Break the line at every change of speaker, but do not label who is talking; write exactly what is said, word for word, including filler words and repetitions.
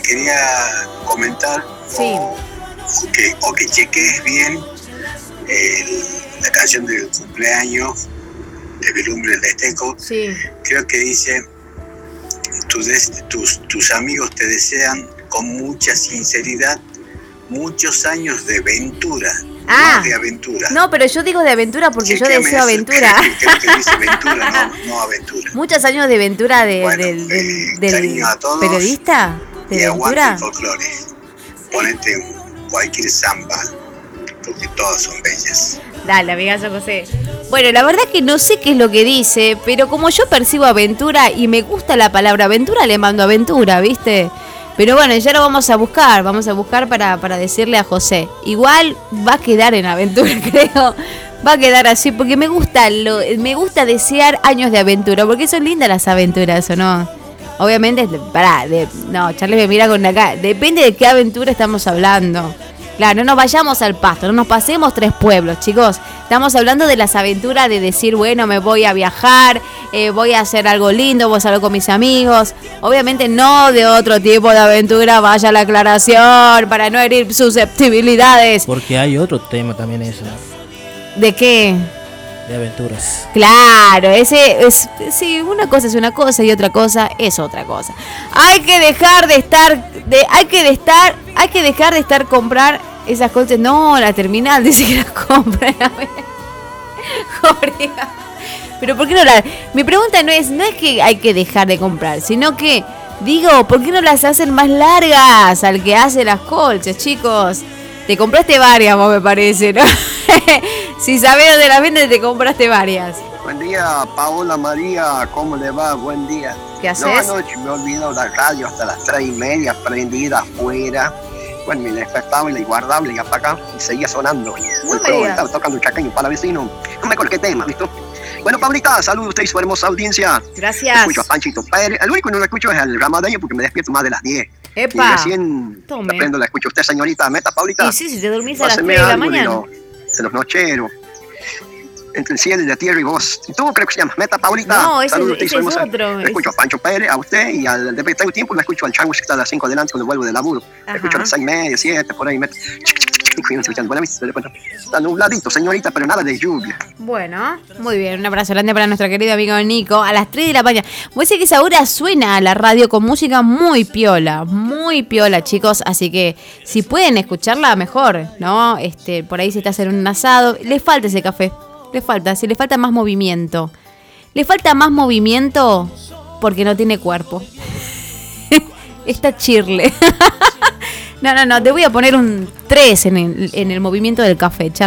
quería comentar
sí.
o, o, que, o que cheques bien el, la canción del cumpleaños de Belumbre el Esteco.
Sí.
Creo que dice, tus, tus, tus amigos te desean con mucha sinceridad muchos años de ventura.
Ah,
no de aventura.
No, pero yo digo de aventura porque
Chequeame
yo deseo
eso.
aventura.
Creo que dice aventura, no, no aventura.
Muchos años de aventura de,
bueno,
del,
eh,
del, del
a todos,
periodista. ¿De
y aguante
aventura?
el folclore. Ponete cualquier samba, porque todas son bellas.
Dale, amigazo José. Bueno, la verdad que no sé qué es lo que dice, pero como yo percibo aventura y me gusta la palabra aventura, le mando aventura, ¿viste? Pero bueno, ya lo vamos a buscar, vamos a buscar para, para decirle a José. Igual va a quedar en aventura, creo. Va a quedar así, porque me gusta lo, me gusta desear años de aventura, porque son lindas las aventuras, ¿o no? Obviamente, pará, de, no, Charles me mira con la cara. Depende de qué aventura estamos hablando. Claro, no nos vayamos al pasto, no nos pasemos tres pueblos, chicos. Estamos hablando de las aventuras de decir, bueno, me voy a viajar, eh, voy a hacer algo lindo, voy a salir con mis amigos. Obviamente no de otro tipo de aventura, vaya la aclaración, para no herir susceptibilidades.
Porque hay otro tema también eso.
¿De qué?
De aventuras.
Claro, ese es, sí, una cosa es una cosa y otra cosa es otra cosa. Hay que dejar de estar, de, hay que de estar, hay que dejar de estar comprar esas cosas. No, la terminal dice que las compran. A ver. Jorge. Pero ¿por qué no la? Mi pregunta no es, no es que hay que dejar de comprar, sino que digo, ¿por qué no las hacen más largas al que hace las colchas, chicos? Te compraste varias, vos me parece, ¿no? Si sabés dónde las venden, te compraste varias.
Buen día, Paola María, ¿cómo le va? Buen día.
¿Qué haces?
No, anoche me he olvidado la radio hasta las tres y media, prendida afuera. Bueno, me despertaba y la guardaba y la apagaba y seguía sonando.
No me digas.
Estaba tocando chaqueño para vecino. No me acuerdo qué tema, ¿visto? Bueno, Pablita, saludos a usted y su hermosa audiencia.
Gracias.
Escucho a Panchito Pérez. El único que no lo escucho es el Ramadeño porque me despierto más de las diez.
Epa.
Y recién
Tome.
aprendo, la escucho usted, señorita. Meta, Pablita.
Y sí, si te dormís a las
Páseme
tres de la
algo
mañana.
De, lo, de los nocheros. Entre el cielo y la tierra y vos. ¿Y tú creo que se llama? Meta, Paulita.
No, ese,
Saludos,
ese es
hermosa.
otro.
Le escucho a Pancho Pérez, a usted y al de tengo tiempo, le escucho al Chango que está a las cinco adelante cuando vuelvo de laburo. Le escucho a las seis y media, siete, por ahí. Meta. Está nubladito, señorita, pero nada de lluvia.
Bueno, muy bien. Un abrazo grande para nuestro querido amigo Nico. A las tres de la mañana. Voy a decir que esa hora suena a la radio con música muy piola. Muy piola, chicos. Así que si pueden escucharla, mejor, ¿no? Este, por ahí se está haciendo un asado. Le falta ese café. Le falta, si le falta más movimiento. Le falta más movimiento porque no tiene cuerpo. Está chirle. No, no, no, te voy a poner un tres en el, en el movimiento del café,